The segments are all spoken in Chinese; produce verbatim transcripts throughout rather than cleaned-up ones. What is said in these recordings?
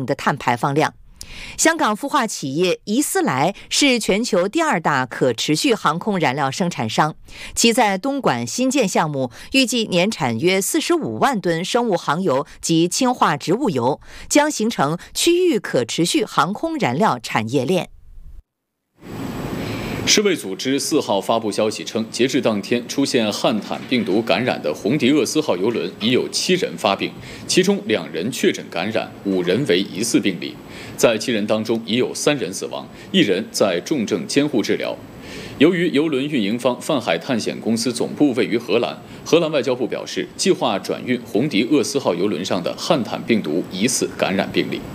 的碳排放量。香港孵化企业怡思来是全球第二大可持续航空燃料生产商，其在东莞新建项目预计年产约四十五万吨生物航油及氢化植物油，将形成区域可持续航空燃料产业链。 世卫组织四号发布消息称，截至当天，出现汉坦病毒感染的红迪厄斯号邮轮已有七人发病，其中两人确诊感染，五人为疑似病例。在七人当中，已有三人死亡，一人在重症监护治疗。由于邮轮运营方泛海探险公司总部位于荷兰，荷兰外交部表示，计划转运红迪厄斯号邮轮上的汉坦病毒疑似感染病例。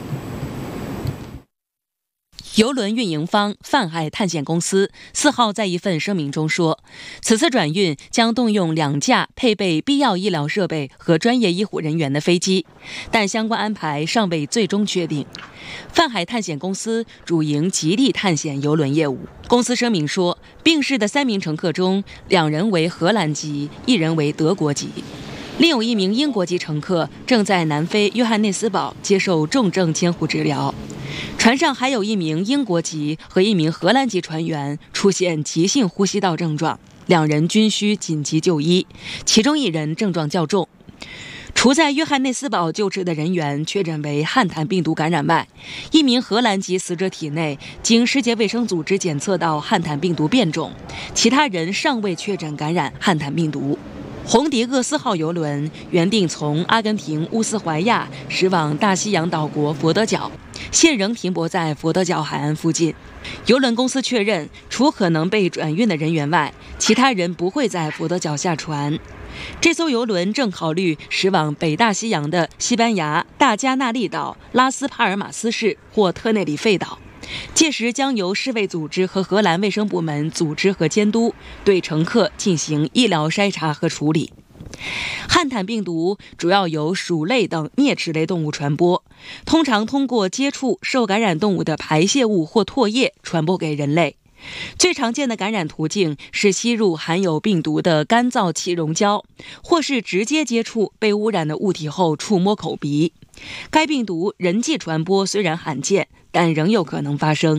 邮轮运营方泛海探险公司四号在一份声明中说，此次转运将动用两架配备必要医疗设备和专业医护人员的飞机，但相关安排尚未最终确定。泛海探险公司主营极地探险邮轮业务。公司声明说，病逝的三名乘客中，两人为荷兰籍，一人为德国籍。另有一名英国籍乘客正在南非约翰内斯堡接受重症监护治疗。船上还有一名英国籍和一名荷兰籍船员出现急性呼吸道症状，两人均需紧急就医，其中一人症状较重。除在约翰内斯堡救治的人员确诊为汉坦病毒感染外，一名荷兰籍死者体内经世界卫生组织检测到汉坦病毒变种，其他人尚未确诊感染汉坦病毒。红迪厄斯号邮轮原定从阿根廷乌斯怀亚驶往大西洋岛国佛得角，现仍停泊在佛得角海岸附近。邮轮公司确认，除可能被转运的人员外，其他人不会在佛得角下船。这艘邮轮正考虑驶往北大西洋的西班牙大加那利岛、拉斯帕尔马斯市或特内里费岛，届时将由世卫组织和荷兰卫生部门组织和监督，对乘客进行医疗筛查和处理。汉坦病毒主要由鼠类等啮齿类动物传播，通常通过接触受感染动物的排泄物或唾液传播给人类。最常见的感染途径是吸入含有病毒的干燥气溶胶，或是直接接触被污染的物体后触摸口鼻。该病毒人际传播虽然罕见，但仍有可能发生。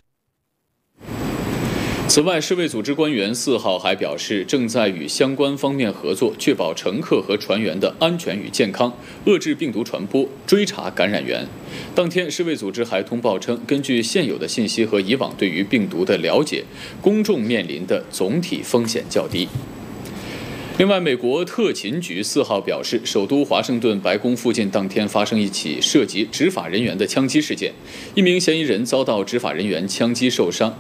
此外，世卫组织官员四号还表示，正在与相关方面合作，确保乘客和船员的安全与健康，遏制病毒传播，追查感染源。当天，世卫组织还通报称，根据现有的信息和以往对于病毒的了解，公众面临的总体风险较低。另外，美国特勤局四号表示，首都华盛顿白宫附近当天发生一起涉及执法人员的枪击事件，一名嫌疑人遭到执法人员枪击受伤，